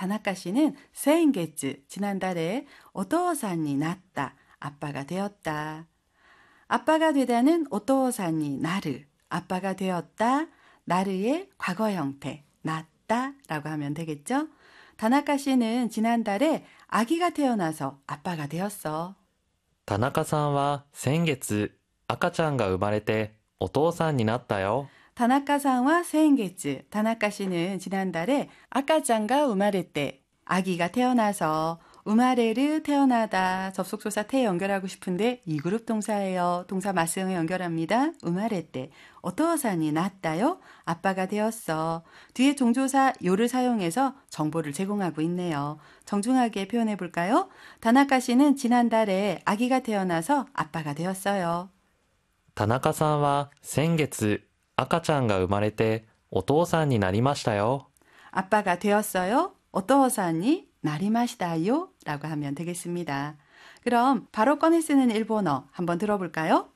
다나카 씨는先月, 지난달에 お父さんになった, 아빠가 되었다. 아빠가 되다는 お父さんになる, 아빠가 되었다, 나르의 과거 형태, 났다 라고 하면 되겠죠? 다나카 씨는 지난달에 아기가 태어나서 아빠가 되었어. 田中さんは先月赤ちゃんが生まれてお父さんになったよ。 다나카상와先月, 다나카 씨는 지난달에 아까짱가 우마레 아기가 태어나서 우마레를 태어나다 접속조사 태 연결하고 싶은데 이 그룹 동사예요. 동사 맞성을 연결합니다. 우마레 오토산이 났다요. 아빠가 되었어. 뒤에 종조사 요를 사용해서 정보를 제공하고 있네요. 정중하게 표현해 볼까요? 다나카 씨는 지난달에 아기가 태어나서 아빠가 되었어요. 田中さんは先月赤ちゃんが生まれてお父さんになりましたよ。 아빠가 되었어요. 오토산이 나리마시다요 라고 하면 되겠습니다. 그럼 바로 꺼내 쓰는 일본어 한번 들어볼까요?